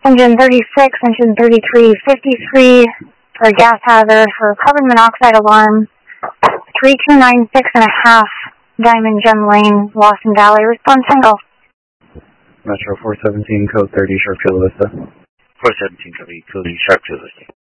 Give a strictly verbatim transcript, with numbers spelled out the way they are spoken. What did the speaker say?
Engine thirty-six, engine thirty-three fifty-three for gas hazard for carbon monoxide alarm. three two nine six and a half Diamond Gem Lane, Lawson Valley. Response single. Metro four seventeen, code thirty, Sharp Chula Vista. four seventeen, copy, Cody, Sharp Chula Vista.